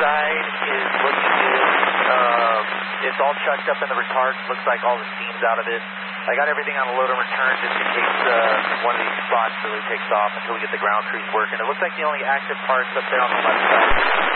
side is looking good. It's all chucked up in the retard. Looks like all the steam's out of it. I got everything on the load and return just in case one of these spots really takes off until we get the ground crews working. It looks like the only active part's up there on the left side.